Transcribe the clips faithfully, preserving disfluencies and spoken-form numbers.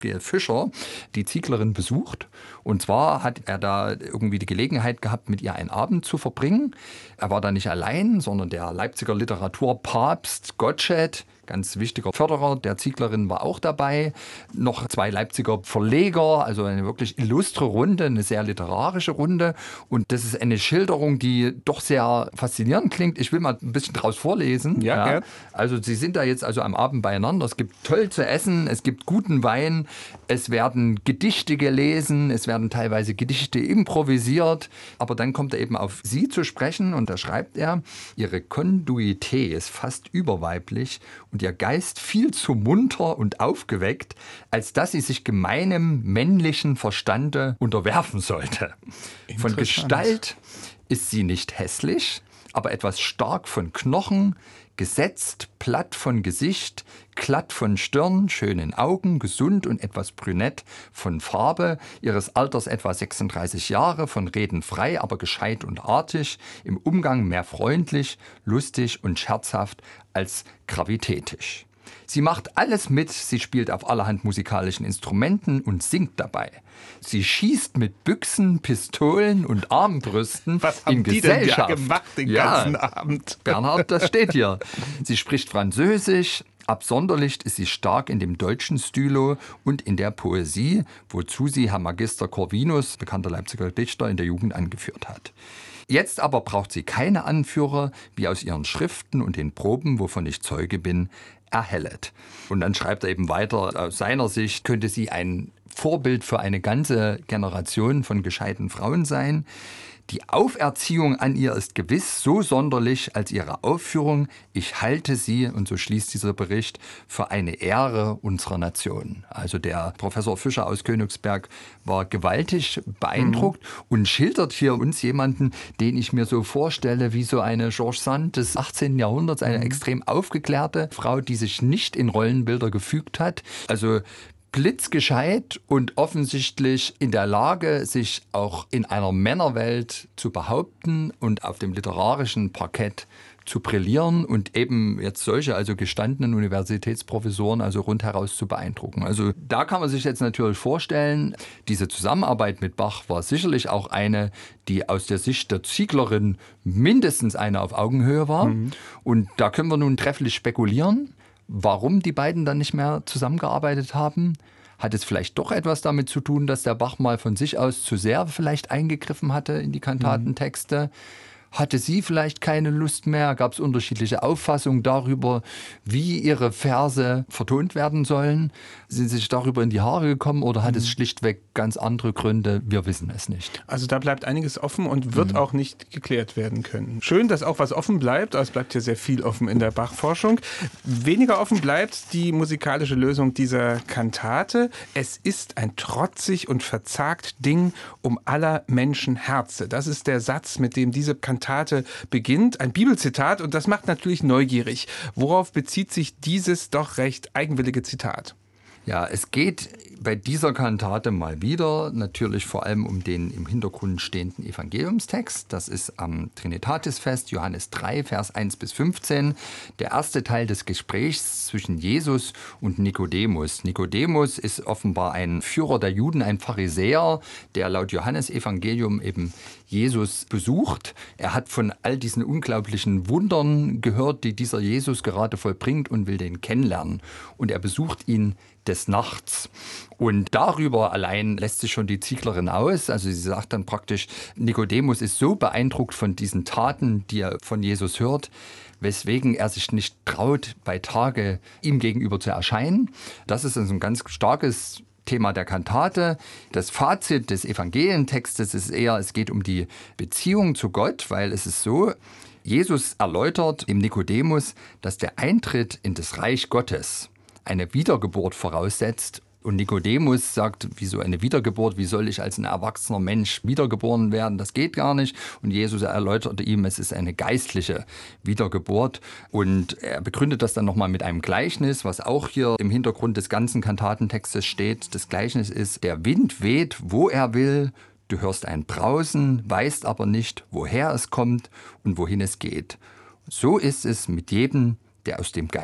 G. Fischer die Zieglerin besucht. Und zwar hat er da irgendwie die Gelegenheit gehabt, mit ihr einen Abend zu verbringen. Er war da nicht allein, sondern der Leipziger Literaturpapst Gottsched, ganz wichtiger Förderer der Zieglerin, war auch dabei. Noch zwei Leipziger Verleger, also eine wirklich illustre Runde, eine sehr literarische Runde. Und das ist eine Schilderung, die doch sehr faszinierend klingt. Ich will mal ein bisschen draus vorlesen. Ja, ja. Also sie sind da jetzt also am Abend beieinander. Es gibt toll zu essen, es gibt guten Wein, es werden Gedichte gelesen, es werden teilweise Gedichte improvisiert. Aber dann kommt er eben auf sie zu sprechen und da schreibt er, ihre Konduität ist fast überweiblich und ihr Geist viel zu munter und aufgeweckt, als dass sie sich gemeinem männlichen Verstande unterwerfen sollte. Von Gestalt ist sie nicht hässlich, aber etwas stark von Knochen, gesetzt, platt von Gesicht, glatt von Stirn, schönen Augen, gesund und etwas brünett, von Farbe, ihres Alters etwa sechsunddreißig Jahre, von Reden frei, aber gescheit und artig, im Umgang mehr freundlich, lustig und scherzhaft als gravitätisch. Sie macht alles mit, sie spielt auf allerhand musikalischen Instrumenten und singt dabei. Sie schießt mit Büchsen, Pistolen und Armbrüsten Was haben in die Gesellschaft. denn da gemacht den Ja, ganzen Abend? Bernhard, das steht hier. Sie spricht Französisch. Absonderlich ist sie stark in dem deutschen Stylo und in der Poesie, wozu sie Herr Magister Corvinus, bekannter Leipziger Dichter, in der Jugend angeführt hat. Jetzt aber braucht sie keine Anführer, wie aus ihren Schriften und den Proben, wovon ich Zeuge bin, erhellet. Und dann schreibt er eben weiter, aus seiner Sicht könnte sie ein Vorbild für eine ganze Generation von gescheiten Frauen sein. Die Auferziehung an ihr ist gewiss so sonderlich als ihre Aufführung. Ich halte sie, und so schließt dieser Bericht, für eine Ehre unserer Nation. Also der Professor Fischer aus Königsberg war gewaltig beeindruckt mhm. und schildert hier uns jemanden, den ich mir so vorstelle wie so eine George Sand des achtzehnten Jahrhunderts, eine mhm. extrem aufgeklärte Frau, die sich nicht in Rollenbilder gefügt hat. Also blitzgescheit und offensichtlich in der Lage, sich auch in einer Männerwelt zu behaupten und auf dem literarischen Parkett zu brillieren und eben jetzt solche, also gestandenen Universitätsprofessoren, also rundheraus zu beeindrucken. Also da kann man sich jetzt natürlich vorstellen, diese Zusammenarbeit mit Bach war sicherlich auch eine, die aus der Sicht der Zieglerin mindestens eine auf Augenhöhe war. Mhm. Und da können wir nun trefflich spekulieren, warum die beiden dann nicht mehr zusammengearbeitet haben. Hat es vielleicht doch etwas damit zu tun, dass der Bach mal von sich aus zu sehr vielleicht eingegriffen hatte in die Kantatentexte? Hatte sie vielleicht keine Lust mehr? Gab es unterschiedliche Auffassungen darüber, wie ihre Verse vertont werden sollen? Sind sie sich darüber in die Haare gekommen oder hat mhm. es schlichtweg ganz andere Gründe? Wir wissen es nicht. Also da bleibt einiges offen und wird mhm. auch nicht geklärt werden können. Schön, dass auch was offen bleibt, aber es bleibt ja sehr viel offen in der Bach-Forschung. Weniger offen bleibt die musikalische Lösung dieser Kantate. Es ist ein trotzig und verzagt Ding um aller Menschen Herze. Das ist der Satz, mit dem diese Kantate Kantate beginnt, ein Bibelzitat, und das macht natürlich neugierig. Worauf bezieht sich dieses doch recht eigenwillige Zitat? Ja, es geht bei dieser Kantate mal wieder natürlich vor allem um den im Hintergrund stehenden Evangeliumstext. Das ist am Trinitatisfest, Johannes drei, Vers eins bis fünfzehn, der erste Teil des Gesprächs zwischen Jesus und Nikodemus. Nikodemus ist offenbar ein Führer der Juden, ein Pharisäer, der laut Johannesevangelium eben Jesus besucht. Er hat von all diesen unglaublichen Wundern gehört, die dieser Jesus gerade vollbringt, und will den kennenlernen. Und er besucht ihn des Nachts. Und darüber allein lässt sich schon die Zieglerin aus. Also sie sagt dann praktisch, Nikodemus ist so beeindruckt von diesen Taten, die er von Jesus hört, weswegen er sich nicht traut, bei Tage ihm gegenüber zu erscheinen. Das ist also ein ganz starkes Thema der Kantate. Das Fazit des Evangelientextes ist eher, es geht um die Beziehung zu Gott, weil es ist so, Jesus erläutert dem Nikodemus, dass der Eintritt in das Reich Gottes eine Wiedergeburt voraussetzt. Und Nikodemus sagt, wieso eine Wiedergeburt? Wie soll ich als ein erwachsener Mensch wiedergeboren werden? Das geht gar nicht. Und Jesus erläuterte ihm, es ist eine geistliche Wiedergeburt. Und er begründet das dann nochmal mit einem Gleichnis, was auch hier im Hintergrund des ganzen Kantatentextes steht. Das Gleichnis ist, der Wind weht, wo er will. Du hörst ein Brausen, weißt aber nicht, woher es kommt und wohin es geht. So ist es mit jedem, der aus dem Geist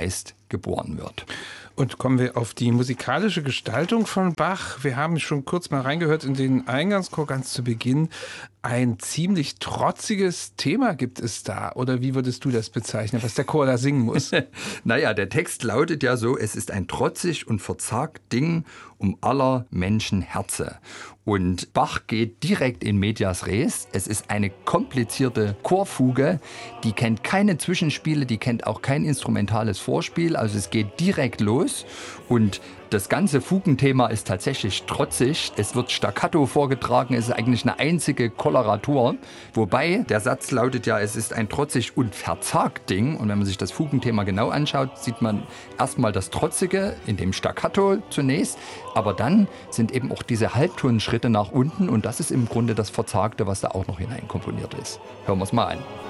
geboren wird. Und kommen wir auf die musikalische Gestaltung von Bach. Wir haben schon kurz mal reingehört in den Eingangschor ganz zu Beginn. Ein ziemlich trotziges Thema gibt es da. Oder wie würdest du das bezeichnen, was der Chor da singen muss? Naja, der Text lautet ja so: Es ist ein trotzig und verzagt Ding um aller Menschen Herze. Und Bach geht direkt in medias res. Es ist eine komplizierte Chorfuge, die kennt keine Zwischenspiele, die kennt auch kein instrumentales Vorspiel. Also es geht direkt los und das ganze Fugenthema ist tatsächlich trotzig. Es wird staccato vorgetragen, es ist eigentlich eine einzige Koloratur. Wobei der Satz lautet ja, es ist ein trotzig und verzagt Ding. Und wenn man sich das Fugenthema genau anschaut, sieht man erstmal das Trotzige in dem Staccato zunächst. Aber dann sind eben auch diese Halbtonenschritte nach unten und das ist im Grunde das Verzagte, was da auch noch hineinkomponiert ist. Hören wir es mal an.